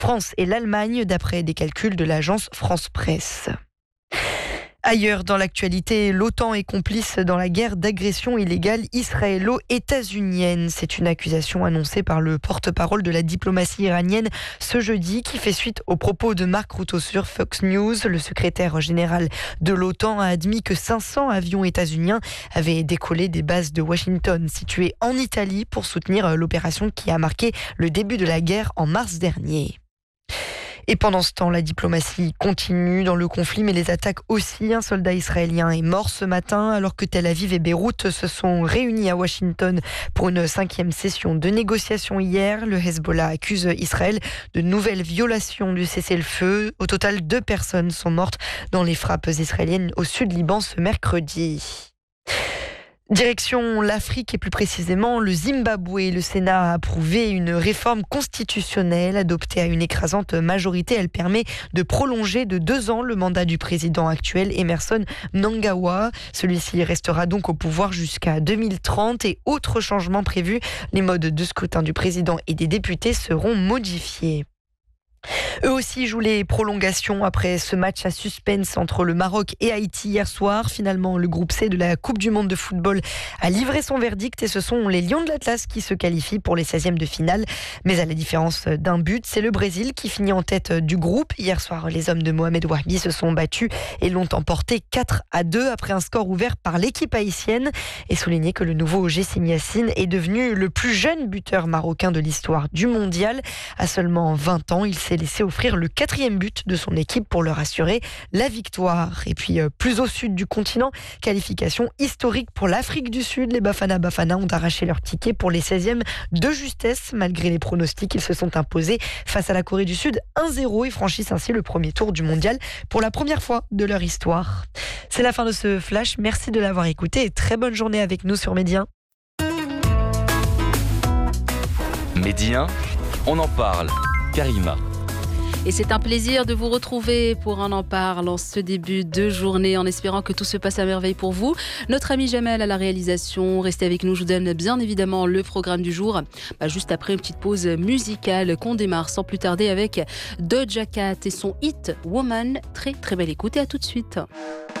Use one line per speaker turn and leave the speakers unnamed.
France et l'Allemagne, d'après des calculs de l'agence France Presse. Ailleurs dans l'actualité, l'OTAN est complice dans la guerre d'agression illégale israélo-états-unienne. C'est une accusation annoncée par le porte-parole de la diplomatie iranienne ce jeudi, qui fait suite aux propos de Mark Rutte sur Fox News. Le secrétaire général de l'OTAN a admis que 500 avions états-uniens avaient décollé des bases de Washington situées en Italie pour soutenir l'opération qui a marqué le début de la guerre en mars dernier. Et pendant ce temps, la diplomatie continue dans le conflit, mais les attaques aussi. Un soldat israélien est mort ce matin, alors que Tel Aviv et Beyrouth se sont réunis à Washington pour une 5e session de négociation hier. Le Hezbollah accuse Israël de nouvelles violations du cessez-le-feu. Au total, 2 personnes sont mortes dans les frappes israéliennes au sud Liban ce mercredi. Direction l'Afrique et plus précisément le Zimbabwe. Le Sénat a approuvé une réforme constitutionnelle adoptée à une écrasante majorité. Elle permet de prolonger de 2 ans le mandat du président actuel, Emmerson Mnangagwa. Celui-ci restera donc au pouvoir jusqu'à 2030 et autres changements prévus. Les modes de scrutin du président et des députés seront modifiés. Eux aussi jouent les prolongations après ce match à suspense entre le Maroc et Haïti hier soir. Finalement, le groupe C de la Coupe du Monde de football a livré son verdict et ce sont les Lions de l'Atlas qui se qualifient pour les 16e de finale. Mais à la différence d'un but, c'est le Brésil qui finit en tête du groupe. Hier soir, les hommes de Mohamed Wahbi se sont battus et l'ont emporté 4-2 après un score ouvert par l'équipe haïtienne. Et souligner que le nouveau Jessim Yassine est devenu le plus jeune buteur marocain de l'histoire du mondial. À seulement 20 ans, il s'est laissé offrir le 4e but de son équipe pour leur assurer la victoire. Et puis plus au sud du continent, qualification historique pour l'Afrique du Sud. Les Bafana Bafana ont arraché leur ticket pour les 16e de justesse. Malgré les pronostics, ils se sont imposés face à la Corée du Sud 1-0 et franchissent ainsi le premier tour du mondial pour la première fois de leur histoire. C'est la fin de ce flash. Merci de l'avoir écouté et très bonne journée avec nous sur Média 1.
Média 1, on en parle. Karima.
Et c'est un plaisir de vous retrouver pour On en parle en ce début de journée, en espérant que tout se passe à merveille pour vous. Notre ami Jamel à la réalisation. Restez avec nous, je vous donne bien évidemment le programme du jour. Juste après une petite pause musicale qu'on démarre sans plus tarder avec Doja Cat et son hit Woman. Très très belle écoute et à tout de suite.